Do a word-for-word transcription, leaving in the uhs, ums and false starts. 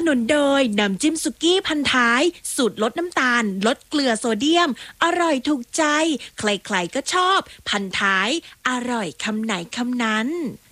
นุนโดยน้ำจิ้มสุกี้พันท้ายสูตรลดน้ำตาลลดเกลือโซเดียมอร่อยถูกใจใครๆก็ชอบพันท้ายอร่อยคำไหนคำนั้น